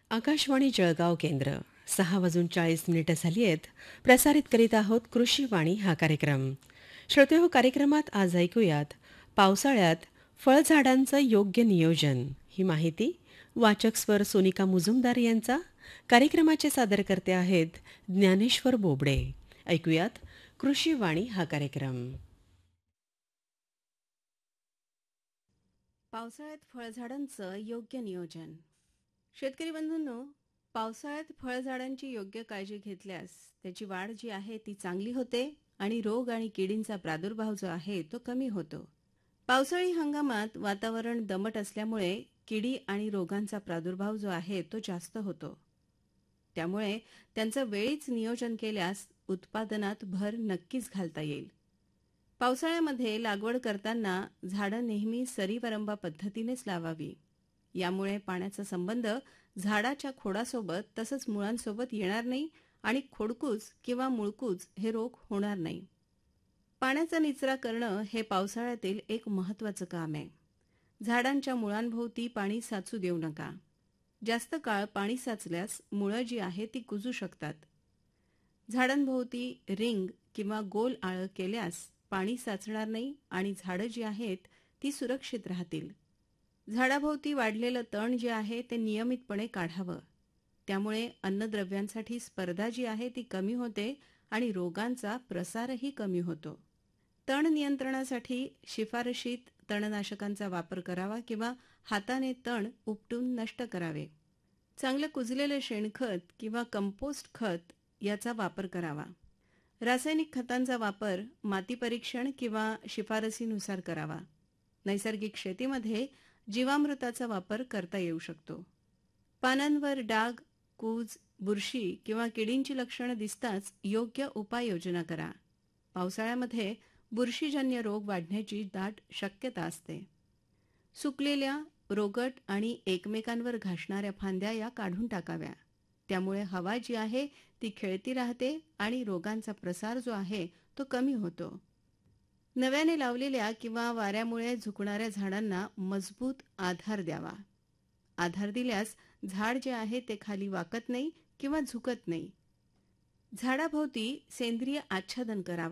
आकाशवाणी जळगाव केंद्र 6:40 झाली आहेत. प्रसारित करीत आहोत कृषीवाणी हा कार्यक्रम. श्रोते हो, कार्यक्रमात आज ऐकूयात पावसाळ्यात फळझाडांचं योग्य नियोजन. ही माहिती वाचक स्वर सोनिका मुजुमदार यांचा. कार्यक्रमाचे सादरकर्ते आहेत ज्ञानेश्वर बोबडे. ऐकूयात कृषीवाणी हा कार्यक्रम. पावसाळ्यात फळझाडांचं योग्य नियोजन. शेतकरी बंधूंनो, पावसाळ्यात फळझाडांची योग्य काळजी घेतल्यास त्याची वाढ जी आहे ती चांगली होते आणि रोग आणि किडींचा प्रादुर्भाव जो आहे तो कमी होतो. पावसाळी हंगामात वातावरण दमट असल्यामुळे किडी आणि रोगांचा प्रादुर्भाव जो आहे तो जास्त होतो. त्यामुळे त्यांचं वेळीच नियोजन केल्यास उत्पादनात भर नक्कीच घालता येईल. पावसाळ्यामध्ये लागवड करताना झाडं नेहमी सरीवरंबा पद्धतीनेच लावावी. यामुळे पाण्याचा संबंध झाडाच्या खोडासोबत तसंच मुळांसोबत येणार नाही आणि खोडकूज किंवा मुळकूज हे रोग होणार नाही. पाण्याचा निचरा करणं हे पावसाळ्यातील एक महत्त्वाचं काम आहे. झाडांच्या मुळांभोवती पाणी साचू देऊ नका. जास्त काळ पाणी साचल्यास मुळं जी आहे ती कुजू शकतात. झाडांभोवती रिंग किंवा गोल आळं केल्यास पाणी साचणार नाही आणि झाडं जी आहेत ती सुरक्षित राहतील. झाडाभोवती वाढलेलं तण जे आहे ते नियमितपणे काढावं. त्यामुळे अन्नद्रव्यांसाठी स्पर्धा जी आहे ती कमी होते आणि रोगांचा प्रसारही कमी होतो. तण नियंत्रणासाठी शिफारशीत तणनाशकांचा वापर करावा किंवा हाताने तण उपटून नष्ट करावे. चांगलं कुजलेलं शेणखत किंवा कंपोस्ट खत याचा वापर करावा. रासायनिक खतांचा वापर माती परीक्षण किंवा शिफारसीनुसार करावा. नैसर्गिक शेतीमध्ये जीवामृताचा वापर करता येऊ शकतो. पानांवर डाग, कूज, बुरशी किंवा किडींची लक्षणं दिसताच योग्य उपाययोजना करा. पावसाळ्यामध्ये बुरशीजन्य रोग वाढण्याची दाट शक्यता असते. सुकलेल्या, रोगट आणि एकमेकांवर घासणाऱ्या फांद्या या काढून टाकाव्या. त्यामुळे हवा जी आहे ती खेळती राहते आणि रोगांचा प्रसार जो आहे तो कमी होतो. नव्याने लावलेल्या किंवा वाऱ्यामुळे झुकणाऱ्या झाडांना मजबूत आधार द्यावा. आधार दिल्यास झाड जे आहे ते खाली वाकत नाही किंवा झुकत नाही. झाडाभोवती सेंद्रिय आच्छादन करावं.